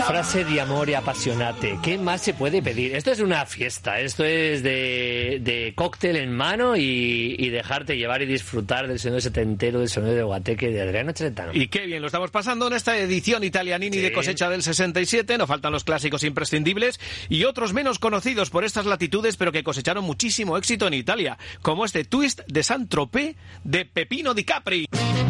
frase de amor y apasionate. ¿Qué más se puede pedir? Esto es una fiesta, esto es de cóctel en mano y dejarte llevar y disfrutar del sonido setentero, del sonido de Guateque, de Adriano Celentano. Y qué bien lo estamos pasando en esta edición Italianini de cosecha del 67. Nos faltan los clásicos imprescindibles y otros menos conocidos por estas latitudes, pero que cosecharon muchísimo éxito en Italia, como este Twist de Saint-Tropez de Peppino Di Capri.